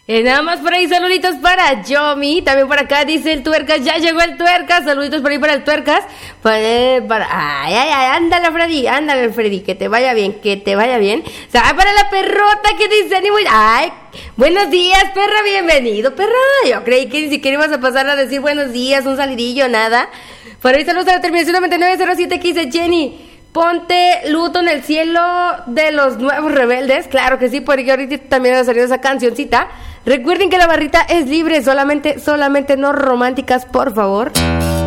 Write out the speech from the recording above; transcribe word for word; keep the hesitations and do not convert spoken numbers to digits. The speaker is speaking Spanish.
Eh, nada más por ahí, saluditos para Yomi. También por acá dice el Tuercas, ya llegó el Tuercas. Saluditos por ahí para el Tuercas. Para, para, ay, ay, ay, ándale, Freddy, ándale, Freddy, que te vaya bien, que te vaya bien. O sea, para la perrota que dice, ni muy, ay, buenos días, perra, bienvenido, perra. Yo creí que ni siquiera ibas a pasar a decir buenos días, un salidillo, nada. Por ahí saludos a la terminación noventa y nueve cero siete que dice Jenny. Ponte luto en el cielo de los nuevos rebeldes. Claro que sí, porque ahorita también ha salido esa cancioncita. Recuerden que la barrita es libre, solamente, solamente no románticas, por favor.